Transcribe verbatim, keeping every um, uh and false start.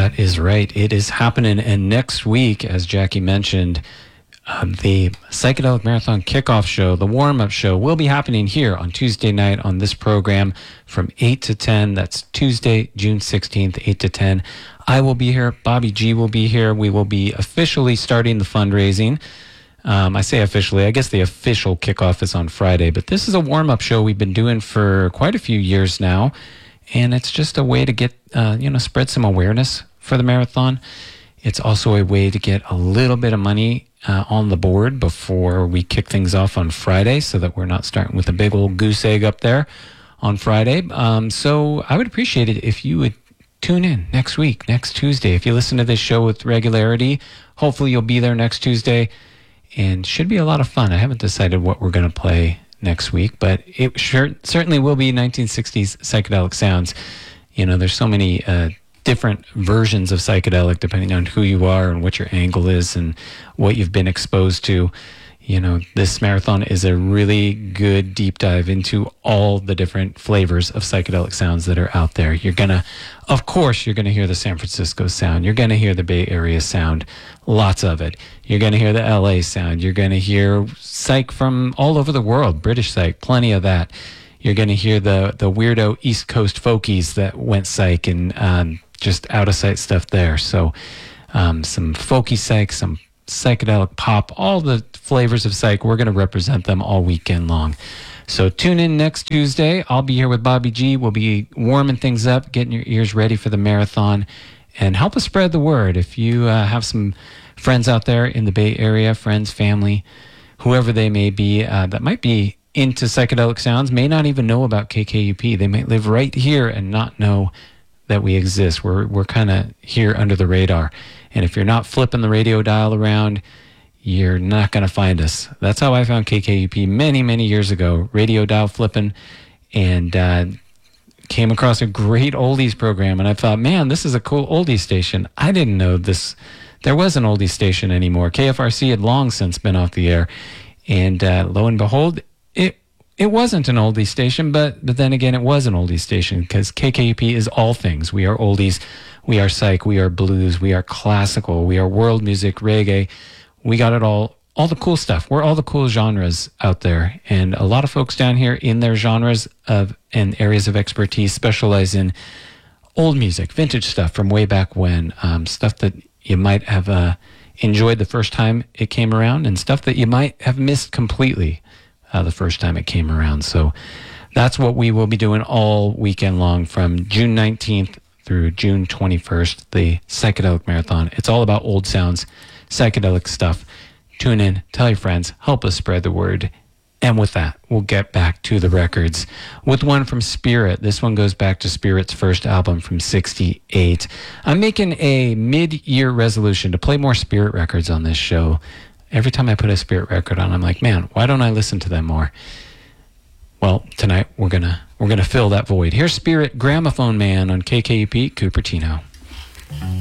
That is right. It is happening. And next week, as Jackie mentioned, uh, the Psychedelic Marathon kickoff show, the warm-up show, will be happening here on Tuesday night on this program from eight to ten. That's Tuesday, June sixteenth, eight to ten. I will be here. Bobby G will be here. We will be officially starting the fundraising. Um, I say officially. I guess the official kickoff is on Friday. But this is a warm-up show we've been doing for quite a few years now. And it's just a way to get, uh, you know, spread some awareness for the marathon. It's also a way to get a little bit of money uh, on the board before we kick things off on Friday so that we're not starting with a big old goose egg up there on Friday. Um, so I would appreciate it if you would tune in next week, next Tuesday. If you listen to this show with regularity, hopefully you'll be there next Tuesday. And should be a lot of fun. I haven't decided what we're going to play next week, but it sure certainly will be nineteen sixties psychedelic sounds. You know, there's so many uh, different versions of psychedelic depending on who you are and what your angle is and what you've been exposed to. You know, this marathon is a really good deep dive into all the different flavors of psychedelic sounds that are out there. You're going to, of course, you're going to hear the San Francisco sound. You're going to hear the Bay Area sound, lots of it. You're going to hear the L A sound. You're going to hear psych from all over the world, British psych, plenty of that. You're going to hear the, the weirdo East Coast folkies that went psych and um, just out of sight stuff there. So um, some folky psych, some psychedelic pop, all the flavors of psych. We're going to represent them all weekend long. So tune in next Tuesday. I'll be here with Bobby G. We'll be warming things up, getting your ears ready for the marathon, and help us spread the word. If you uh, have some friends out there in the Bay Area, friends, family, whoever they may be, uh, that might be into psychedelic sounds, may not even know about K K U P. They might live right here and not know that we exist. We're we're kind of here under the radar. And if you're not flipping the radio dial around, you're not going to find us. That's how I found K K U P many, many years ago, radio dial flipping, and uh, came across a great oldies program. And I thought, man, this is a cool oldies station. I didn't know this. There was an oldies station anymore. K F R C had long since been off the air. And uh, lo and behold, it it wasn't an oldies station, but, but then again, it was an oldies station because K K U P is all things. We are oldies. We are psych, we are blues, we are classical, we are world music, reggae. We got it all, all the cool stuff. We're all the cool genres out there. And a lot of folks down here in their genres of and areas of expertise specialize in old music, vintage stuff from way back when, um, stuff that you might have uh, enjoyed the first time it came around and stuff that you might have missed completely uh, the first time it came around. So that's what we will be doing all weekend long from June nineteenth through June twenty-first, the Psychedelic Marathon. It's all about old sounds, psychedelic stuff. Tune in, tell your friends, help us spread the word. And with that, we'll get back to the records with one from Spirit. This one goes back to Spirit's first album from sixty-eight. I'm making a mid-year resolution to play more Spirit records on this show. Every time I put a Spirit record on, I'm like, man, why don't I listen to them more? Well, tonight we're gonna we're gonna fill that void. Here's Spirit, Gramophone Man on K K U P Cupertino.